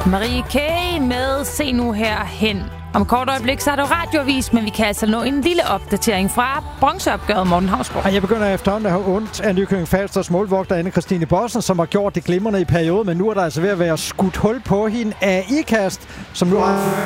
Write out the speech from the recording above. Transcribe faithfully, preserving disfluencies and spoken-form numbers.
Marie K. med Se nu herhen. Om kort øjeblik, så er det radioavis, men vi kan altså nå en lille opdatering fra bronzeopgøret, Morten Hausgaard. Jeg begynder efterhånden at have ondt af Nykøbing Falsters målvogter Anne Christine Bossen, som har gjort det glimrende i perioden, men nu er der altså ved at være skudt hul på hende af Ikast, som nu har